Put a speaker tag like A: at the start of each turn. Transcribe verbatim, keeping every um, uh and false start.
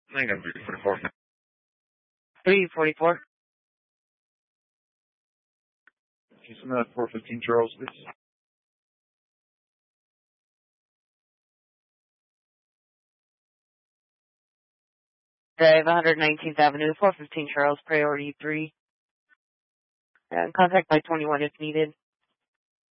A: I got three forty-four.
B: three forty-four.
A: Can you send that four fifteen Charles, please?
B: Drive one hundred nineteenth Avenue, four fifteen Charles, priority three. And contact by twenty-one if needed.